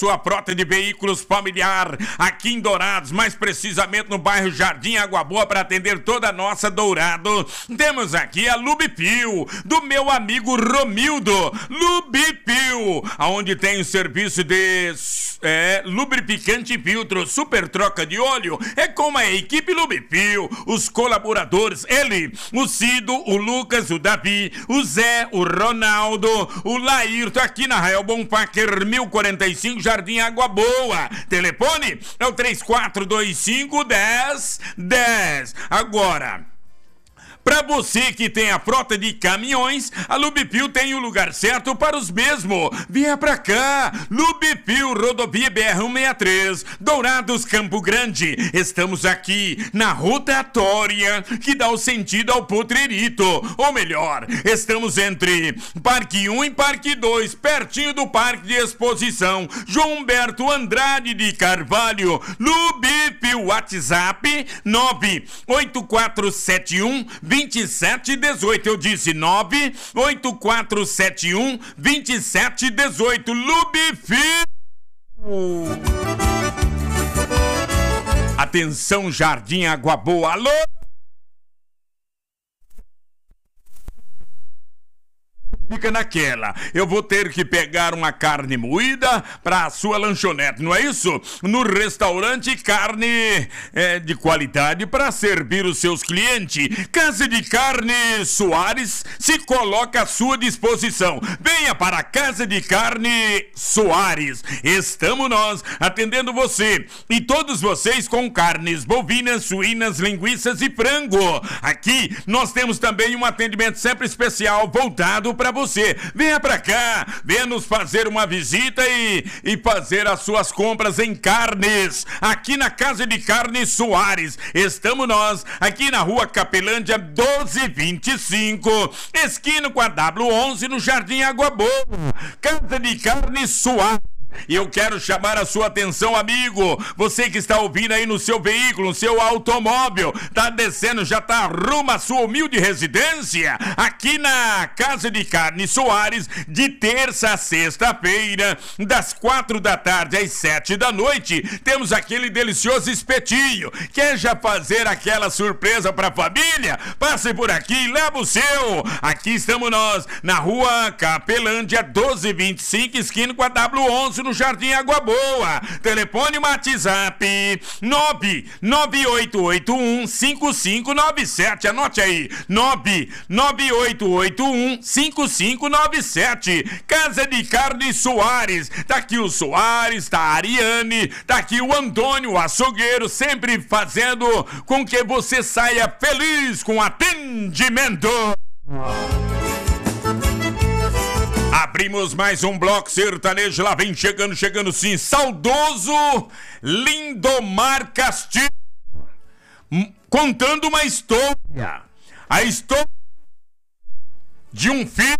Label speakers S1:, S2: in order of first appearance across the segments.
S1: Sua frota de veículos familiar aqui em Dourados, mais precisamente no bairro Jardim Água Boa, para atender toda a nossa Dourado. Temos aqui a Lubipil, do meu amigo Romildo. Lubipil, onde tem o serviço de lubrificante e filtro, super troca de óleo. É com a equipe Lubipil, os colaboradores, ele, o Cido, o Lucas, o Davi, o Zé, o Ronaldo, o Laírto, aqui na Rael Bonfacker 1045, Jardim Água Boa. Telefone é o 3425-1010. Agora, para você que tem a frota de caminhões, a Lubipil tem o lugar certo para os mesmos. Venha pra cá, Lubipil, rodovia BR-163, Dourados, Campo Grande. Estamos aqui na rotatória que dá o sentido ao Potrerito. Ou melhor, estamos entre Parque 1 e Parque 2, pertinho do Parque de Exposição João Humberto Andrade de Carvalho. Lubipil, WhatsApp 98471-2718. Eu disse 98471-2718. Lubipil. Atenção, Jardim Água Boa. Alô? Fica naquela, eu vou ter que pegar uma carne moída para a sua lanchonete, não é isso? No restaurante, carne de qualidade para servir os seus clientes. Casa de Carne Soares se coloca à sua disposição. Venha para a Casa de Carne Soares. Estamos nós atendendo você e todos vocês com carnes bovinas, suínas, linguiças e frango. Aqui nós temos também um atendimento sempre especial voltado para você. Venha pra cá, venha nos fazer uma visita e fazer as suas compras em carnes, aqui na Casa de Carne Soares. Estamos nós aqui na Rua Capelândia 1225, esquina com a W11, no Jardim Água Boa. Casa de Carne Soares. E eu quero chamar a sua atenção, amigo, você que está ouvindo aí no seu veículo, no seu automóvel, tá descendo, já tá rumo à sua humilde residência, aqui na Casa de Carne Soares, de terça a sexta-feira, das 4 da tarde às 7 da noite, temos aquele delicioso espetinho. Quer já fazer aquela surpresa pra família? Passe por aqui e leva o seu. Aqui estamos nós, na Rua Capelândia 1225, esquina com a W11, no Jardim Água Boa. Telefone WhatsApp 99881-5597. Anote aí, 99881-5597. Casa de Carne Soares. Tá aqui o Soares, tá a Ariane, tá aqui o Antônio, o açougueiro, sempre fazendo com que você saia feliz com atendimento. Abrimos mais um bloco sertanejo, lá vem chegando sim, saudoso Lindomar Castilho, contando uma história, a história de um filho,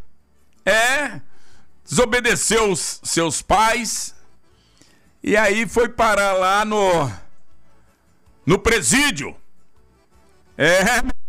S1: desobedeceu seus pais, e aí foi parar lá no presídio,